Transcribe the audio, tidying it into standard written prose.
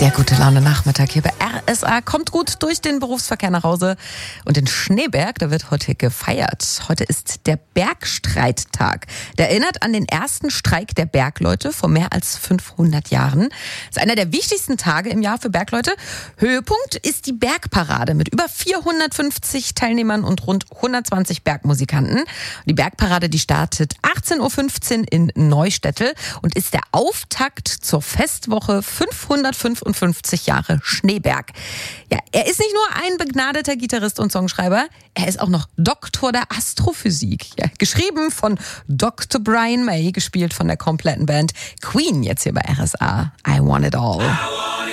Der gute Laune Nachmittag hier bei RSA kommt gut durch den Berufsverkehr nach Hause. Und in Schneeberg, da wird heute gefeiert. Heute ist der Bergstreittag. Der erinnert an den ersten Streik der Bergleute vor mehr als 500 Jahren. Das ist einer der wichtigsten Tage im Jahr für Bergleute. Höhepunkt ist die Bergparade mit über 450 Teilnehmern und rund 120 Bergmusikanten. Die Bergparade, die startet 18.15 Uhr in Neustädtel und ist der Auftakt zur Festwoche 555 Jahre Schneeberg. Ja, er ist nicht nur ein begnadeter Gitarrist und Songschreiber, er ist auch noch Doktor der Astrophysik. Ja, geschrieben von Dr. Brian May, gespielt von der kompletten Band Queen, jetzt hier bei RSA. I Want It All.